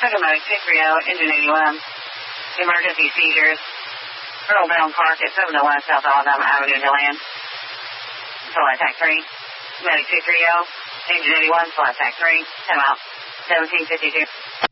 Second Medic 230, engine 81. Emergency seizures. Earl Brown Park at 701 South Alabama Avenue, DeLand. Flight Attack 3. Medic 230, engine 81, Flight Attack 3. Time out. 1752.